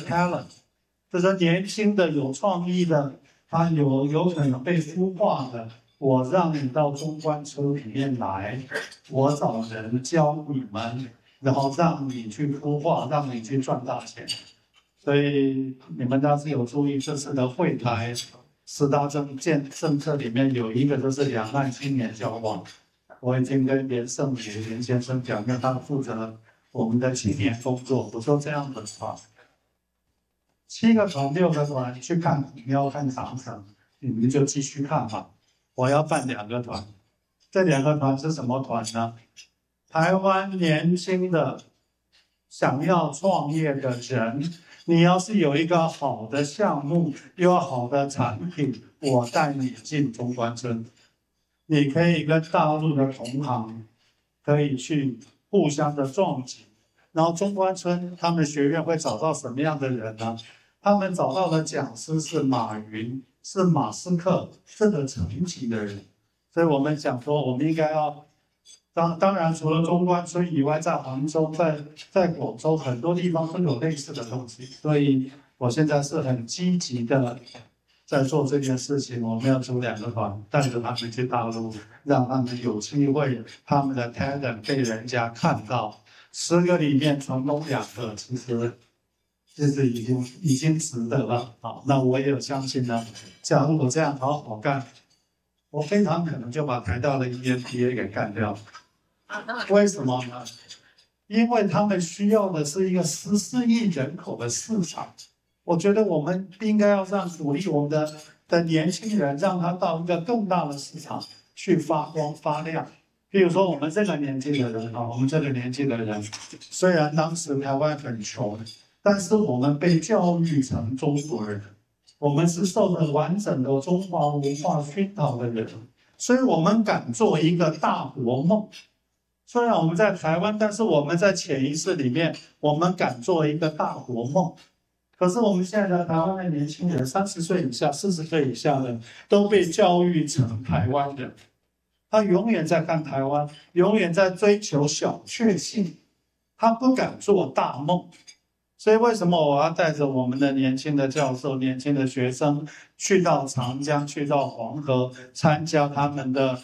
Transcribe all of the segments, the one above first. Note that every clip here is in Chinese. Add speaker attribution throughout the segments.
Speaker 1: talent， 就是年轻的、有创意的，他有可能被孵化的。我让你到中关村里面来，我找人教你们，然后让你去孵化，让你去赚大钱。所以你们要是有注意这次的会台10大政策里面有一个就是两岸青年交往。我已经跟连胜宇连先生讲，因为他负责我们的青年工作。我说这样子的话，7个团、6个团去看虎喵、看长城，你们就继续看吧。我要办2个团，这2个团是什么团呢？台湾年轻的想要创业的人，你要是有一个好的项目，有好的产品，我带你进中关村。你可以跟大陆的同行可以去互相的撞击，然后中关村他们学院会找到什么样的人呢？他们找到的讲师是马云，是马斯克这个层级的人，所以我们讲说，我们应该要当然除了中关村以外，在杭州、在广州很多地方都有类似的东西，所以我现在是很积极的。在做这件事情，我们要组2个团，带着他们去大陆，让他们有机会，他们的 talent 被人家看到。10个里面成功2个，其实已经值得了。好，那我也有相信呢。假如我这样好好干，我非常可能就把台大的 EMBA 给干掉。为什么呢？因为他们需要的是一个14亿人口的市场。我觉得我们应该要鼓励我们的年轻人，让他到一个更大的市场去发光发亮。比如说我们这个年纪的人我们这个年纪的人，虽然当时台湾很穷，但是我们被教育成中国人，我们是受着完整的中华文化熏陶的人，所以我们敢做一个大国梦。虽然我们在台湾，但是我们在潜意识里面，我们敢做一个大国梦。可是我们现在的台湾的年轻人，30岁以下、40岁以下的，都被教育成台湾人。他永远在看台湾，永远在追求小确幸，他不敢做大梦。所以为什么我要带着我们的年轻的教授、年轻的学生去到长江、去到黄河，参加他们的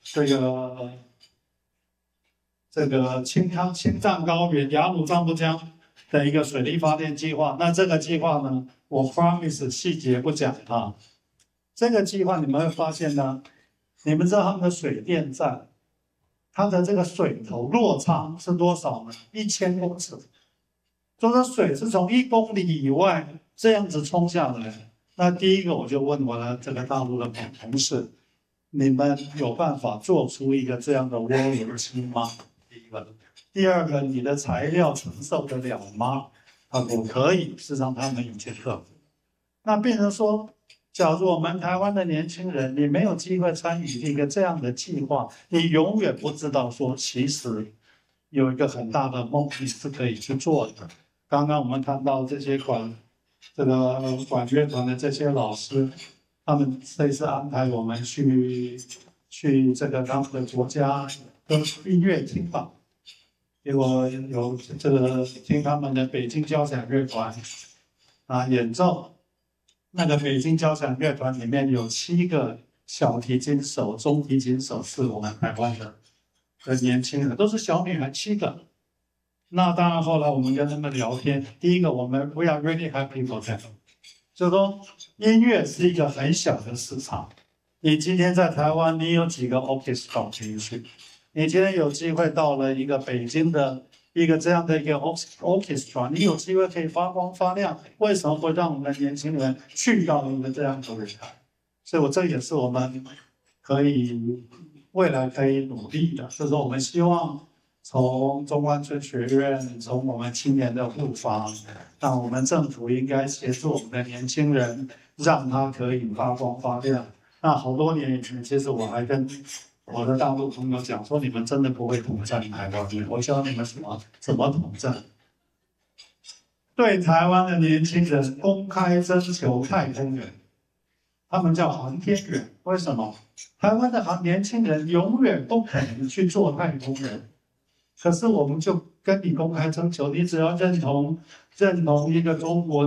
Speaker 1: 这个青藏高原、雅鲁藏布江的一个水力发电计划？那这个计划呢，我 promise 细节不讲啊。这个计划你们会发现呢，你们知道他们的水电站，它的这个水头落差是多少呢？1000公尺。就是水是从1公里以外这样子冲下来。那第一个我就问我的这个大陆的同事，你们有办法做出一个这样的涡轮机吗？第一个。第二个，你的材料承受得了吗？他说可以，事实上他们已经克服。那变成说，假如我们台湾的年轻人，你没有机会参与一个这样的计划，你永远不知道说，其实有一个很大的梦你是可以去做的。刚刚我们看到这些管乐团的这些老师，他们这次安排我们去这个他们的国家的音乐厅吧。结果有这个听他们的北京交响乐团演奏，那个北京交响乐团里面有7个小提琴手、中提琴手是我们台湾的年轻人，都是小女孩7个。那当然后来我们跟他们聊天，第一个我们 we are really happy for them， 就是说音乐是一个很小的市场。你今天在台湾，你有几个 orchestra 可以去？你今天有机会到了一个北京的一个这样的一个 orchestra， 你有机会可以发光发亮。为什么会让我们的年轻人去到一个这样的舞台？所以这也是我们未来可以努力的。就是说我们希望从中关村学院，从我们青年的护法，那我们政府应该协助我们的年轻人，让他可以发光发亮。那好多年以前，其实我还跟我的大陆朋友讲说，你们真的不会统战台湾，我教你们怎么统战。对台湾的年轻人公开征求太空人，他们叫航天员。为什么？台湾的年轻人永远不可能去做太空人，可是我们就跟你公开征求，你只要认同一个中国